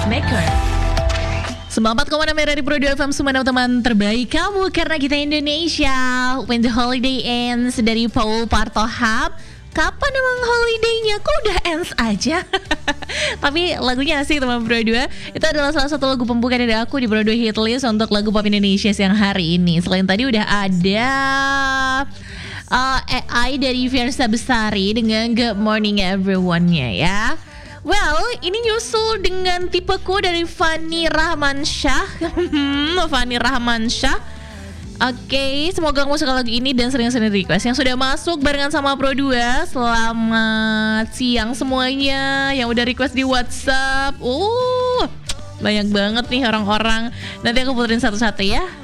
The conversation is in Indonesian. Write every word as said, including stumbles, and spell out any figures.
Maker. sembilan puluh empat koma enam dari Pro dua F M, Sumeneb, teman terbaik kamu karena kita Indonesia. When the holiday ends dari Paul Partohap. Kapan emang holiday-nya? Kok udah ends aja? Tapi lagunya asik teman Pro dua. Itu adalah salah satu lagu pembuka dari aku di Pro dua Hitlist untuk lagu pop Indonesia siang hari ini. Selain tadi udah ada uh, A I dari Fiersa Bestari dengan Good Morning Everyone-nya ya. Well, ini nyusul dengan Tipeku dari Fani Rahmansyah. Fani Rahmansyah. Oke, okay, semoga kamu suka lagu ini dan sering-sering request yang sudah masuk barengan sama Pro dua. Selamat siang semuanya yang udah request di WhatsApp. Uh, banyak banget nih orang-orang. Nanti aku puterin satu-satu ya.